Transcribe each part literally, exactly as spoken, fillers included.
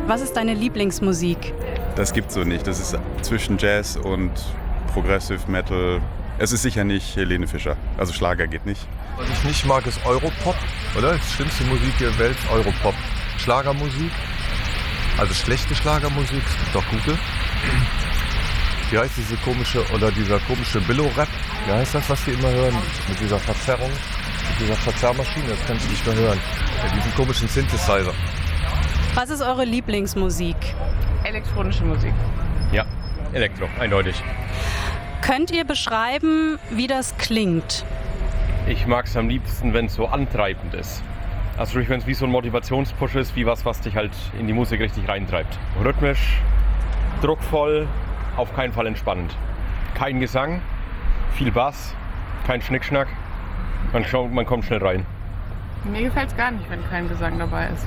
Was ist deine Lieblingsmusik? Das gibt's so nicht. Das ist zwischen Jazz und Progressive Metal. Es ist sicher nicht Helene Fischer. Also Schlager geht nicht. Was ich nicht mag, ist Europop, oder? Die schlimmste Musik der Welt, Europop. Schlagermusik, also schlechte Schlagermusik, es gibt auch gute. Wie heißt diese komische, oder dieser komische Billo-Rap? Wie heißt das, was die immer hören? Mit dieser Verzerrung, mit dieser Verzerrmaschine, das kann ich nicht mehr hören. Ja, diesen komischen Synthesizer. Was ist eure Lieblingsmusik? Elektronische Musik. Ja, Elektro, eindeutig. Könnt ihr beschreiben, wie das klingt? Ich mag es am liebsten, wenn es so antreibend ist. Also wenn es wie so ein Motivationspush ist, wie was, was dich halt in die Musik richtig reintreibt. Rhythmisch, druckvoll, auf keinen Fall entspannend. Kein Gesang, viel Bass, kein Schnickschnack. Man, schaut, man kommt schnell rein. Mir gefällt es gar nicht, wenn kein Gesang dabei ist.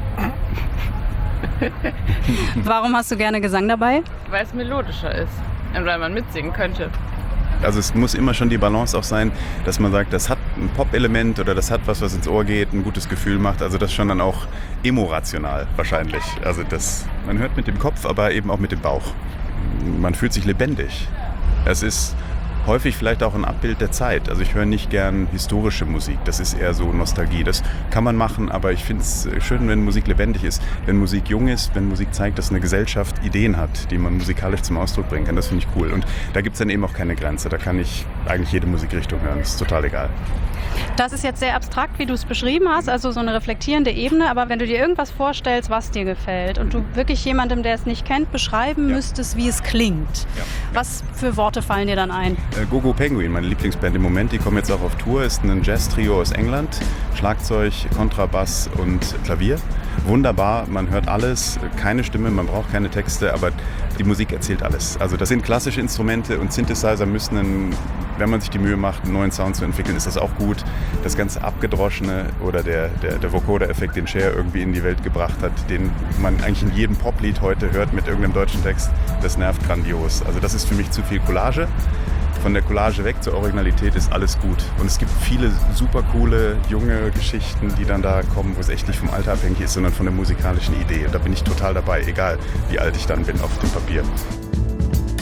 Warum hast du gerne Gesang dabei? Weil es melodischer ist und weil man mitsingen könnte. Also es muss immer schon die Balance auch sein, dass man sagt, das hat ein Pop-Element oder das hat was, was ins Ohr geht, ein gutes Gefühl macht. Also das schon dann auch emorational wahrscheinlich. Also das, man hört mit dem Kopf, aber eben auch mit dem Bauch. Man fühlt sich lebendig. Es ist häufig vielleicht auch ein Abbild der Zeit. Also ich höre nicht gern historische Musik. Das ist eher so Nostalgie. Das kann man machen, aber ich finde es schön, wenn Musik lebendig ist. Wenn Musik jung ist, wenn Musik zeigt, dass eine Gesellschaft Ideen hat, die man musikalisch zum Ausdruck bringen kann. Das finde ich cool. Und da gibt es dann eben auch keine Grenze. Da kann ich eigentlich jede Musikrichtung hören. Das ist total egal. Das ist jetzt sehr abstrakt, wie du es beschrieben hast, also so eine reflektierende Ebene. Aber wenn du dir irgendwas vorstellst, was dir gefällt und du wirklich jemandem, der es nicht kennt, beschreiben Ja. müsstest, wie es klingt, Ja. was für Worte fallen dir dann ein? Äh, Gogo Penguin, meine Lieblingsband im Moment, die kommen jetzt auch auf Tour, ist ein Jazz-Trio aus England, Schlagzeug, Kontrabass und Klavier. Wunderbar, man hört alles, keine Stimme, man braucht keine Texte, aber die Musik erzählt alles. Also das sind klassische Instrumente und Synthesizer müssen, einen, wenn man sich die Mühe macht, einen neuen Sound zu entwickeln, ist das auch gut. Das ganze Abgedroschene oder der, der, der Vocoder-Effekt, den Cher irgendwie in die Welt gebracht hat, den man eigentlich in jedem Poplied heute hört mit irgendeinem deutschen Text, das nervt grandios. Also das ist für mich zu viel Collage. Von der Collage weg zur Originalität ist alles gut. Und es gibt viele super coole, junge Geschichten, die dann da kommen, wo es echt nicht vom Alter abhängig ist, sondern von der musikalischen Idee. Und da bin ich total dabei, egal wie alt ich dann bin auf dem Papier.